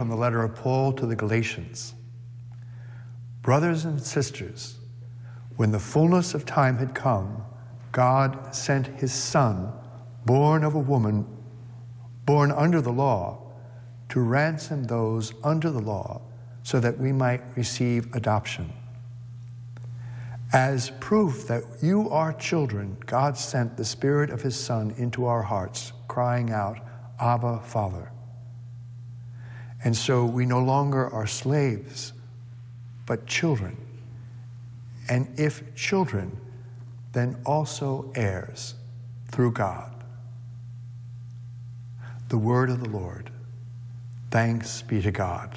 the letter of Paul to the Galatians. Brothers and sisters, when the fullness of time had come, God sent his Son, born of a woman, born under the law, to ransom those under the law, so that we might receive adoption. As proof that you are children, God sent the Spirit of his Son into our hearts, crying out, Abba, Father. And so we no longer are slaves, but children. And if children, then also heirs through God. The word of the Lord. Thanks be to God.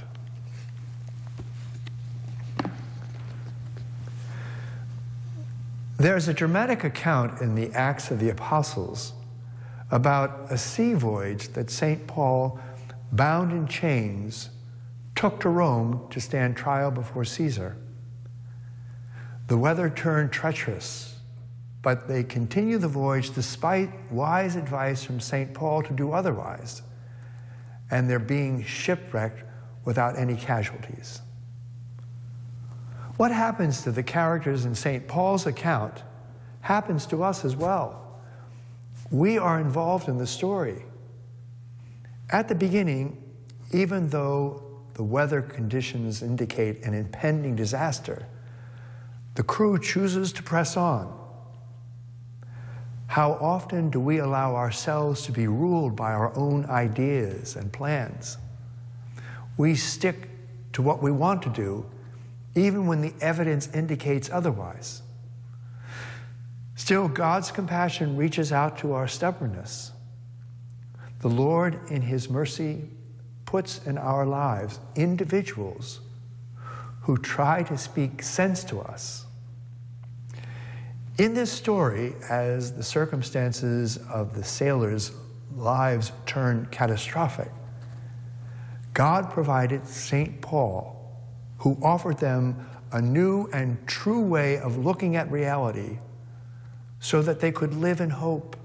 There's a dramatic account in the Acts of the Apostles about a sea voyage that St. Paul, bound in chains, took to Rome to stand trial before Caesar. The weather turned treacherous, but they continued the voyage despite wise advice from St. Paul to do otherwise, and they're being shipwrecked without any casualties. What happens to the characters in St. Paul's account happens to us as well. We are involved in the story. At the beginning, even though the weather conditions indicate an impending disaster, the crew chooses to press on. How often do we allow ourselves to be ruled by our own ideas and plans? We stick to what we want to do, even when the evidence indicates otherwise. Still, God's compassion reaches out to our stubbornness. The Lord, in his mercy, puts in our lives individuals who try to speak sense to us. In this story, as the circumstances of the sailors' lives turn catastrophic, God provided St. Paul, who offered them a new and true way of looking at reality so that they could live in hope.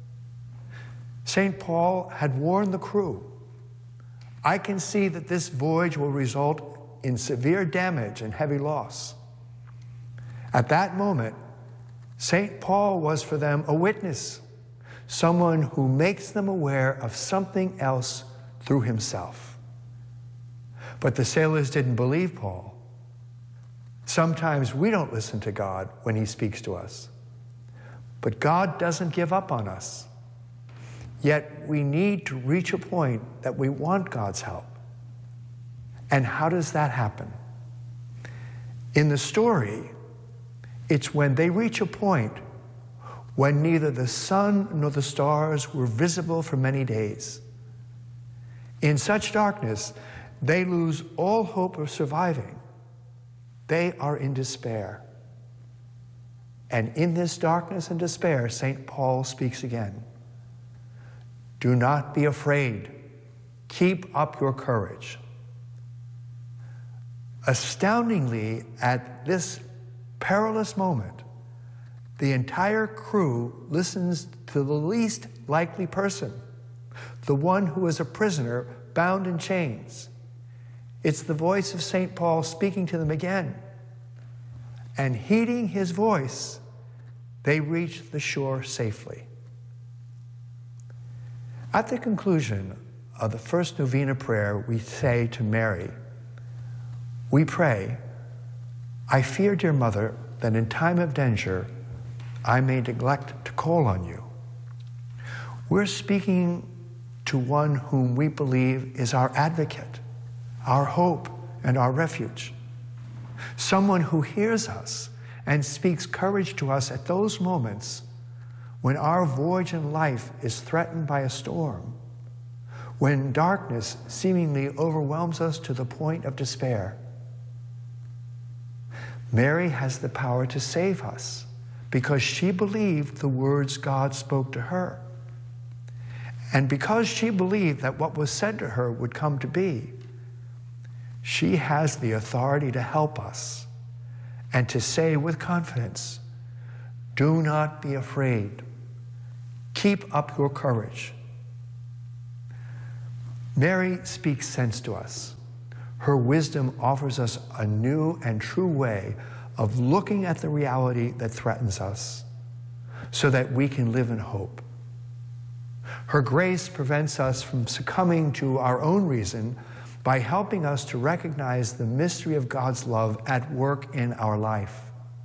St. Paul had warned the crew, I can see that this voyage will result in severe damage and heavy loss. At that moment, St. Paul was for them a witness, someone who makes them aware of something else through himself. But the sailors didn't believe Paul. Sometimes we don't listen to God when he speaks to us. But God doesn't give up on us. Yet we need to reach a point that we want God's help. And how does that happen? In the story, it's when they reach a point when neither the sun nor the stars were visible for many days. In such darkness, they lose all hope of surviving. They are in despair. And in this darkness and despair, St. Paul speaks again. Do not be afraid. Keep up your courage. Astoundingly, at this perilous moment, the entire crew listens to the least likely person, the one who is a prisoner bound in chains. It's the voice of St. Paul speaking to them again. And heeding his voice, they reach the shore safely. At the conclusion of the first novena prayer, we say to Mary, we pray, I fear, dear Mother, that in time of danger, I may neglect to call on you. We're speaking to one whom we believe is our advocate, our hope, and our refuge. Someone who hears us and speaks courage to us at those moments when our voyage in life is threatened by a storm, when darkness seemingly overwhelms us to the point of despair. Mary has the power to save us because she believed the words God spoke to her. And because she believed that what was said to her would come to be, she has the authority to help us and to say with confidence, do not be afraid. Keep up your courage. Mary speaks sense to us. Her wisdom offers us a new and true way of looking at the reality that threatens us so that we can live in hope. Her grace prevents us from succumbing to our own reason by helping us to recognize the mystery of God's love at work in our life.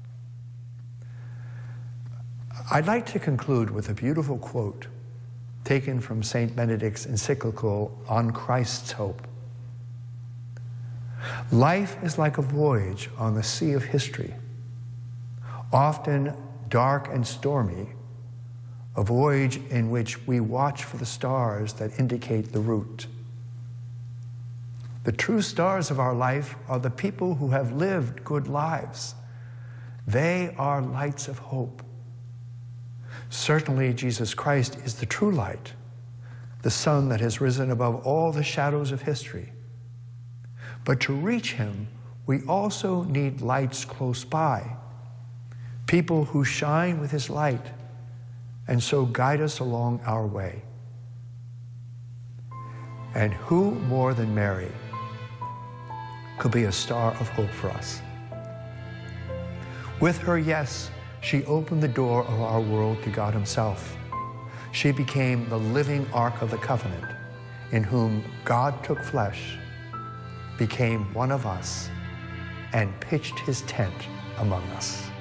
I'd like to conclude with a beautiful quote taken from St. Benedict's encyclical On Christ's Hope. Life is like a voyage on the sea of history, often dark and stormy, a voyage in which we watch for the stars that indicate the route. The true stars of our life are the people who have lived good lives. They are lights of hope. Certainly, Jesus Christ is the true light, the sun that has risen above all the shadows of history. But to reach him, we also need lights close by, people who shine with his light and so guide us along our way. And who more than Mary could be a star of hope for us? With her yes, she opened the door of our world to God himself. She became the living Ark of the Covenant, in whom God took flesh, became one of us, and pitched his tent among us.